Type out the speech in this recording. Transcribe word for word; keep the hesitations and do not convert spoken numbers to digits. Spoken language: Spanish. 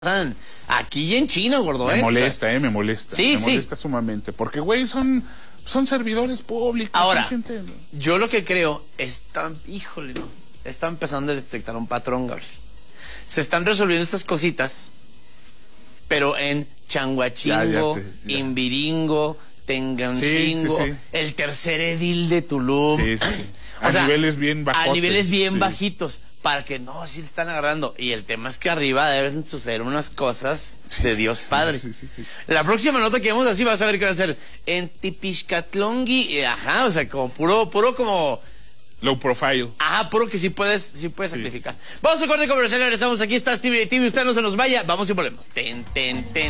Aquí y en China, gordo, me ¿eh? Me molesta, o sea, eh, me molesta. Sí, me sí. molesta sumamente. Porque, güey, son, son servidores públicos. Ahora, son gente... yo lo que creo, están, híjole, no, está empezando a detectar un patrón, Gabriel. Se están resolviendo estas cositas, pero en Changuachingo, Ya, ya te, ya. Imbiringo, Tengancingo, sí, sí, sí. el tercer edil de Tulum. Sí, sí, sí. A O sea, niveles bien bajotes. A niveles bien sí. bajitos. Para que no, sí le están agarrando. Y el tema es que arriba deben suceder unas cosas sí, de Dios Padre. Sí, sí, sí. La próxima nota que vemos así vas a ver qué va a ser en Tipixcatlongui. Ajá, o sea, como puro, puro como... Low profile. Ajá, puro que sí puedes, sí puedes sí. sacrificar. Vamos a corte comercial, regresamos. Aquí está Stevie T V. Usted no se nos vaya. Vamos y volvemos. Ten, ten, ten.